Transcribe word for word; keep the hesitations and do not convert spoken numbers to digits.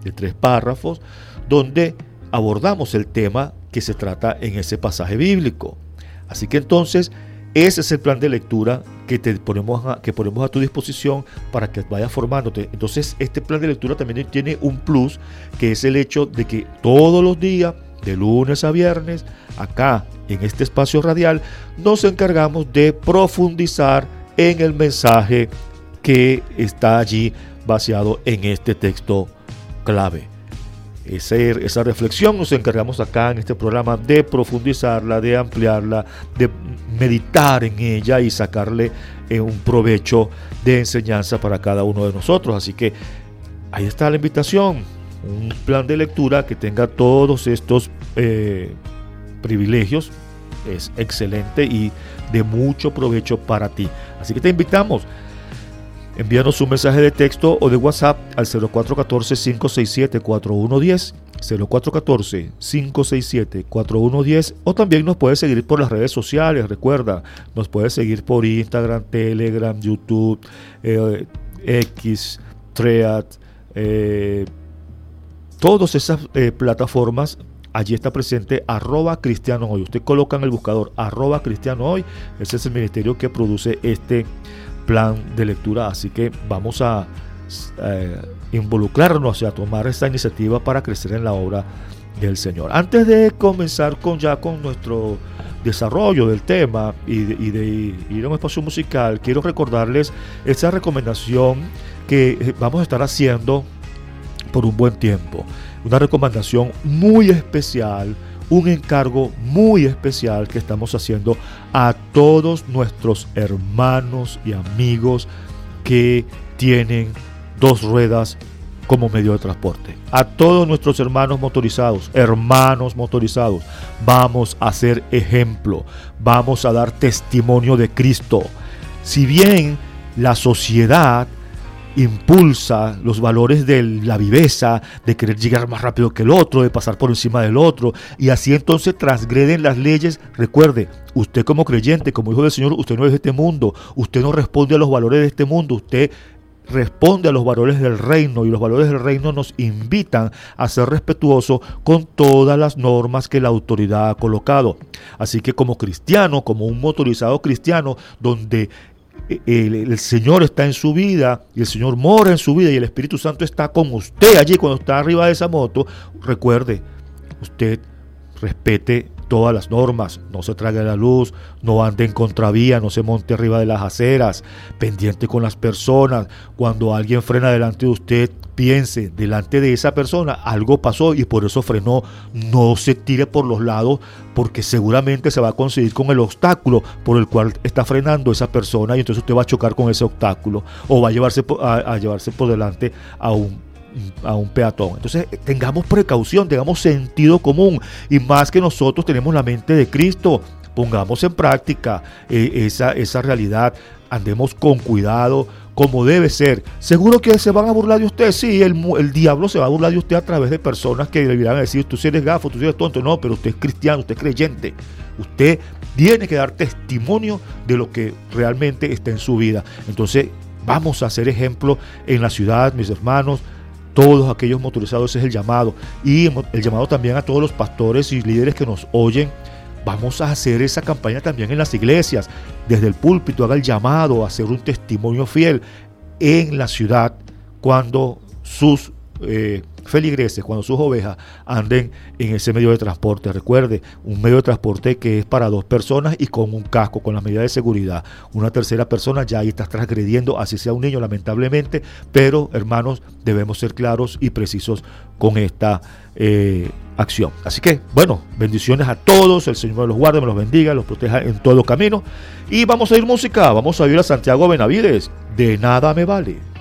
de tres párrafos, donde abordamos el tema que se trata en ese pasaje bíblico. Así que entonces, ese es el plan de lectura que te ponemos a, que ponemos a tu disposición para que vayas formándote. Entonces, este plan de lectura también tiene un plus, que es el hecho de que todos los días, de lunes a viernes, acá en este espacio radial, nos encargamos de profundizar en el mensaje que está allí vaciado en este texto clave. Ese, esa reflexión nos encargamos acá en este programa de profundizarla, de ampliarla, de meditar en ella y sacarle eh, un provecho de enseñanza para cada uno de nosotros. Así que ahí está la invitación, un plan de lectura que tenga todos estos eh, privilegios, es excelente y de mucho provecho para ti. Así que te invitamos. Envíanos un mensaje de texto o de WhatsApp al cero cuatro uno cuatro, cinco seis siete, cuatro uno uno cero, cero cuatro uno cuatro, cinco seis siete, cuatro uno uno cero, o también nos puedes seguir por las redes sociales. Recuerda, nos puedes seguir por Instagram, Telegram, YouTube, eh, X, Thread, eh, todas esas eh, plataformas. Allí está presente arroba cristiano hoy. Usted coloca en el buscador arroba cristiano hoy. Ese es el ministerio que produce este plan de lectura, así que vamos a eh, involucrarnos y a tomar esta iniciativa para crecer en la obra del Señor. Antes de comenzar con ya con nuestro desarrollo del tema y de, y de ir a un espacio musical, quiero recordarles esa recomendación que vamos a estar haciendo por un buen tiempo, una recomendación muy especial, un encargo muy especial que estamos haciendo a todos nuestros hermanos y amigos que tienen dos ruedas como medio de transporte. A todos nuestros hermanos motorizados, hermanos motorizados, vamos a ser ejemplo, vamos a dar testimonio de Cristo. Si bien la sociedad impulsa los valores de la viveza, de querer llegar más rápido que el otro, de pasar por encima del otro, y así entonces transgreden las leyes. Recuerde, usted como creyente, como hijo del Señor, usted no es de este mundo, usted no responde a los valores de este mundo, usted responde a los valores del reino, y los valores del reino nos invitan a ser respetuosos con todas las normas que la autoridad ha colocado. Así que como cristiano, como un motorizado cristiano, donde El, el Señor está en su vida y el Señor mora en su vida y el Espíritu Santo está con usted allí cuando está arriba de esa moto, recuerde, usted respete todas las normas, no se trague la luz, no ande en contravía, no se monte arriba de las aceras, pendiente con las personas. Cuando alguien frena delante de usted, piense, delante de esa persona algo pasó y por eso frenó. No se tire por los lados, porque seguramente se va a coincidir con el obstáculo por el cual está frenando esa persona, y entonces usted va a chocar con ese obstáculo o va a llevarse por, a, a llevarse por delante a un a un peatón. Entonces tengamos precaución, tengamos sentido común, y más que nosotros tenemos la mente de Cristo, pongamos en práctica eh, esa, esa realidad, andemos con cuidado como debe ser. Seguro que se van a burlar de usted, sí, el, el diablo se va a burlar de usted a través de personas que le van a decir, tú eres gafo, tú eres tonto. No, pero usted es cristiano, usted es creyente, usted tiene que dar testimonio de lo que realmente está en su vida. Entonces vamos a ser ejemplo en la ciudad, mis hermanos. Todos aquellos motorizados, ese es el llamado, y el llamado también a todos los pastores y líderes que nos oyen. Vamos a hacer esa campaña también en las iglesias, desde el púlpito haga el llamado a hacer un testimonio fiel en la ciudad cuando sus eh, feligreses, cuando sus ovejas anden en ese medio de transporte. Recuerde, un medio de transporte que es para dos personas y con un casco, con las medidas de seguridad. Una tercera persona ya ahí está transgrediendo, así sea un niño, lamentablemente, pero hermanos, debemos ser claros y precisos con esta eh, acción. Así que, bueno, bendiciones a todos, el Señor los guarde, me los bendiga, los proteja en todo camino, y vamos a ir música, vamos a ir a Santiago Benavides, De Nada Me Vale.